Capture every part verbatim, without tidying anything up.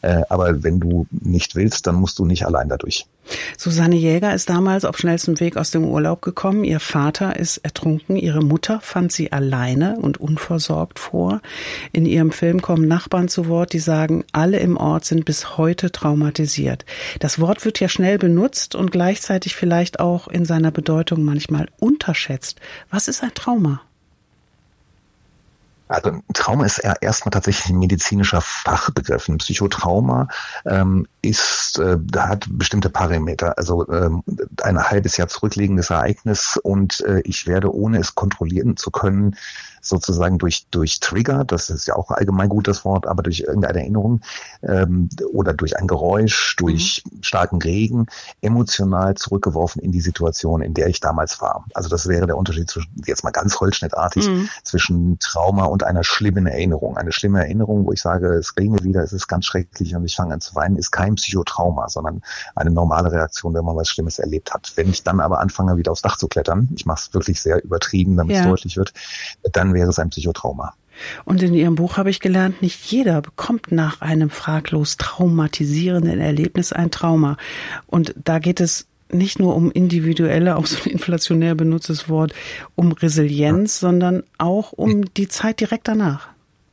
Äh, aber wenn du nicht willst, dann musst du nicht allein dadurch. Susanne Jäger ist damals auf schnellstem Weg aus dem Urlaub gekommen. Ihr Vater ist ertrunken. Ihre Mutter fand sie alleine und unversorgt vor. In ihrem Film kommen Nachbarn zu Wort, die sagen, alle im Ort sind bis heute traumatisiert. Das Wort wird ja schnell benutzt und gleichzeitig vielleicht auch in seiner Bedeutung manchmal unterschätzt. Was ist ein Trauma? Also Trauma ist ja erstmal tatsächlich ein medizinischer Fachbegriff. Ein Psychotrauma ähm, ist, äh, hat bestimmte Parameter. Also ähm, ein halbes Jahr zurückliegendes Ereignis und äh, ich werde, ohne es kontrollieren zu können, sozusagen durch durch Trigger, das ist ja auch allgemein gut das Wort, aber durch irgendeine Erinnerung ähm, oder durch ein Geräusch, durch mhm. starken Regen, emotional zurückgeworfen in die Situation, in der ich damals war. Also das wäre der Unterschied zwischen, jetzt mal ganz holzschnittartig, mhm. zwischen Trauma und einer schlimmen Erinnerung. Eine schlimme Erinnerung, wo ich sage, es regnet wieder, es ist ganz schrecklich und ich fange an zu weinen, ist kein Psychotrauma, sondern eine normale Reaktion, wenn man was Schlimmes erlebt hat. Wenn ich dann aber anfange, wieder aufs Dach zu klettern, ich mache es wirklich sehr übertrieben, damit es ja. deutlich wird, dann wäre es ein Psychotrauma. Und in Ihrem Buch habe ich gelernt, nicht jeder bekommt nach einem fraglos traumatisierenden Erlebnis ein Trauma. Und da geht es nicht nur um individuelle, auch so ein inflationär benutztes Wort, um Resilienz, ja. sondern auch um die Zeit direkt danach.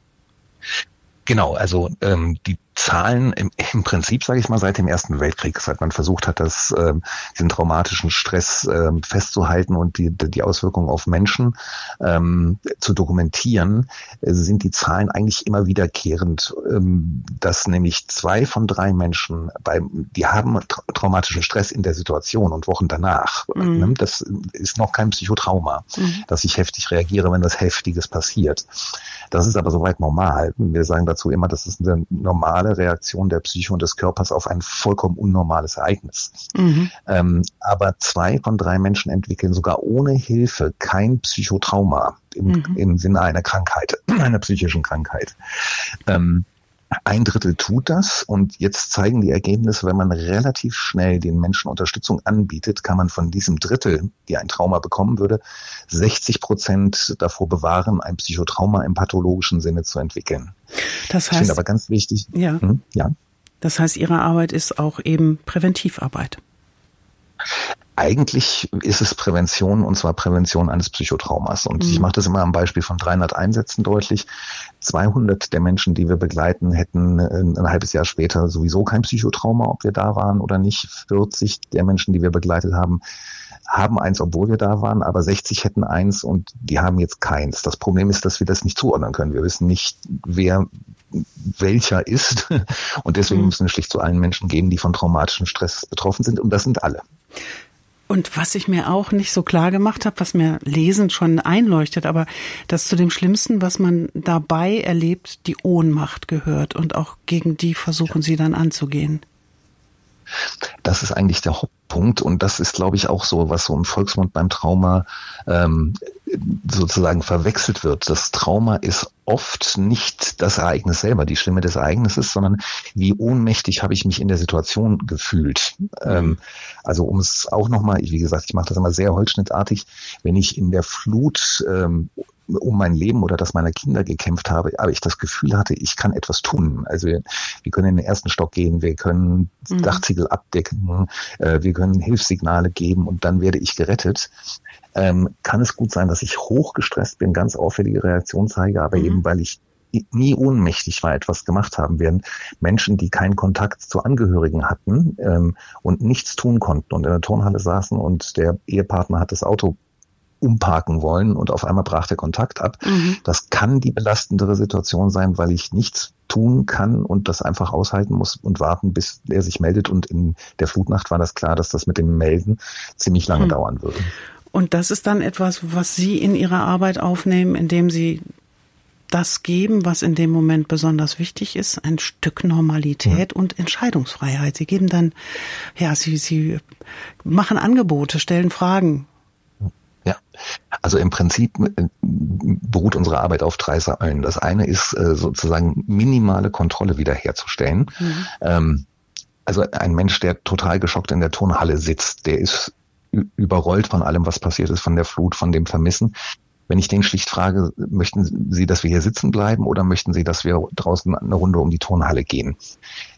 Genau, also ähm, die Zahlen im, im Prinzip, sage ich mal, seit dem Ersten Weltkrieg, seit man versucht hat, das, ähm, diesen traumatischen Stress ähm, festzuhalten und die, die Auswirkungen auf Menschen ähm, zu dokumentieren, äh, sind die Zahlen eigentlich immer wiederkehrend, ähm, dass nämlich zwei von drei Menschen, bei, die haben tra- traumatischen Stress in der Situation und Wochen danach. Mhm. Ne? Das ist noch kein Psychotrauma, mhm. dass ich heftig reagiere, wenn was Heftiges passiert. Das ist aber soweit normal. Wir sagen dazu immer, das ist eine normale Reaktion der Psyche und des Körpers auf ein vollkommen unnormales Ereignis. Mhm. Ähm, aber zwei von drei Menschen entwickeln sogar ohne Hilfe kein Psychotrauma im, mhm. im Sinne einer Krankheit, einer psychischen Krankheit. Ähm, Ein Drittel tut das und jetzt zeigen die Ergebnisse, wenn man relativ schnell den Menschen Unterstützung anbietet, kann man von diesem Drittel, die ein Trauma bekommen würde, sechzig Prozent davor bewahren, ein Psychotrauma im pathologischen Sinne zu entwickeln. Das heißt, ich finde aber ganz wichtig, ja. Hm, ja. Das heißt, Ihre Arbeit ist auch eben Präventivarbeit. Eigentlich ist es Prävention, und zwar Prävention eines Psychotraumas. Und mhm. ich mache das immer am Beispiel von dreihundert Einsätzen deutlich. zweihundert der Menschen, die wir begleiten, hätten ein, ein halbes Jahr später sowieso kein Psychotrauma, ob wir da waren oder nicht. vierzig der Menschen, die wir begleitet haben, haben eins, obwohl wir da waren, aber sechzig hätten eins und die haben jetzt keins. Das Problem ist, dass wir das nicht zuordnen können. Wir wissen nicht, wer welcher ist. Und deswegen mhm. müssen wir schlicht zu allen Menschen gehen, die von traumatischem Stress betroffen sind. Und das sind alle. Und was ich mir auch nicht so klar gemacht habe, was mir lesend schon einleuchtet, aber dass zu dem Schlimmsten, was man dabei erlebt, die Ohnmacht gehört. Und auch gegen die versuchen Sie dann anzugehen. Das ist eigentlich der Hauptpunkt und das ist, glaube ich, auch so, was so im Volksmund beim Trauma ähm, sozusagen verwechselt wird. Das Trauma ist oft nicht das Ereignis selber, die Schlimme des Ereignisses, sondern wie ohnmächtig habe ich mich in der Situation gefühlt. Ähm, also um es auch nochmal, wie gesagt, ich mache das immer sehr holzschnittartig, wenn ich in der Flut ähm, um mein Leben oder das meiner Kinder gekämpft habe, aber ich das Gefühl hatte, ich kann etwas tun. Also wir, wir können in den ersten Stock gehen, wir können mhm. Dachziegel abdecken, äh, wir können Hilfssignale geben und dann werde ich gerettet. Ähm, kann es gut sein, dass ich hochgestresst bin, ganz auffällige Reaktion zeige, aber mhm. eben weil ich nie ohnmächtig war, etwas gemacht haben, während Menschen, die keinen Kontakt zu Angehörigen hatten ähm, und nichts tun konnten und in der Turnhalle saßen und der Ehepartner hat das Auto umparken wollen und auf einmal brach der Kontakt ab. Mhm. Das kann die belastendere Situation sein, weil ich nichts tun kann und das einfach aushalten muss und warten, bis er sich meldet. Und in der Flutnacht war das klar, dass das mit dem Melden ziemlich lange mhm. dauern würde. Und das ist dann etwas, was Sie in Ihrer Arbeit aufnehmen, indem Sie das geben, was in dem Moment besonders wichtig ist, ein Stück Normalität mhm. und Entscheidungsfreiheit. Sie geben dann, ja, Sie, Sie machen Angebote, stellen Fragen. Ja, also im Prinzip beruht unsere Arbeit auf drei Säulen. Das eine ist sozusagen minimale Kontrolle wiederherzustellen. Mhm. Ähm, also ein Mensch, der total geschockt in der Turnhalle sitzt, der ist überrollt von allem, was passiert ist, von der Flut, von dem Vermissen. Wenn ich den schlicht frage, möchten Sie, dass wir hier sitzen bleiben oder möchten Sie, dass wir draußen eine Runde um die Turnhalle gehen?